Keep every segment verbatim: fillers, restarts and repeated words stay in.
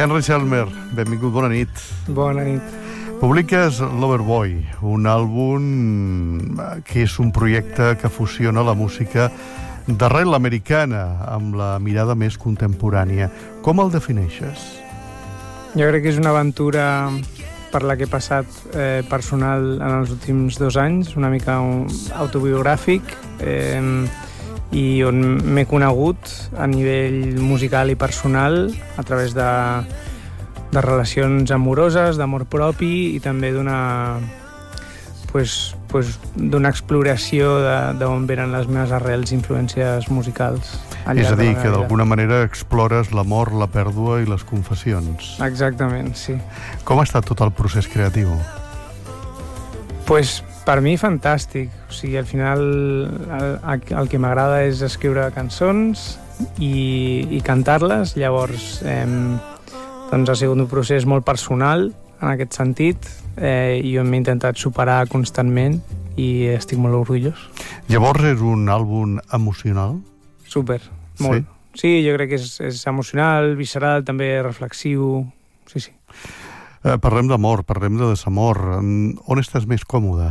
Henry Selmer, benvingut, bona nit. Bona nit. Publiques Loverboy, un àlbum que és un projecte que fusiona la música d'arrel americana amb la mirada més contemporània. Com el defineixes? Jo crec que és una aventura per la que he passat eh, personal en els últims dos anys, una mica un, autobiogràfic, eh, i on m'he conegut a nivell musical i personal a través de, de relacions amoroses, d'amor propi i també d'una pues, pues, d'una exploració d'on venen les meves arrels i influències musicals. És a dir, que d'alguna manera explores l'amor, la pèrdua i les confessions. Exactament, sí. Com ha estat tot el procés creatiu? Pues, per mi, fantàstic. O sigui, al final el, el que m'agrada és escriure cançons i, i cantar-les. Llavors, eh, doncs ha sigut un procés molt personal en aquest sentit eh, i jo m'he intentat superar constantment i estic molt orgullós. Llavors és un àlbum emocional? Super, molt. Sí, sí, jo crec que és, és emocional, visceral, també reflexiu. Sí, sí. Eh, parlem d'amor, parlem de desamor. On estàs més còmode?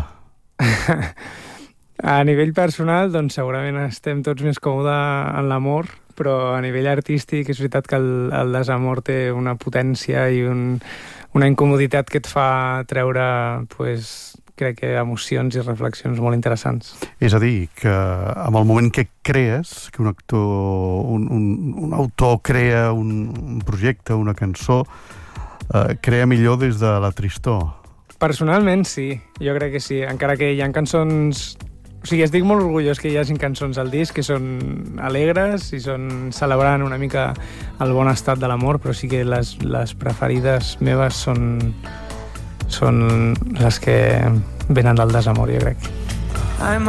A nivell personal, doncs segurament estem tots més còmodes en l'amor, però a nivell artístic és veritat que el, el desamor té una potència i un, una incomoditat que et fa treure, pues, crec que emocions i reflexions molt interessants. És a dir, que en el moment que crees, que un actor, un, un, un autor crea un, un projecte, una cançó, eh, crea millor des de la tristor. Personalment, sí. Jo crec que sí. Encara que hi ha cançons... O sigui, estic molt orgullós que hi hagi cançons al disc que són alegres i són celebrant una mica el bon estat de l'amor, però sí que les, les preferides meves són, són les que venen del desamor, jo crec. I'm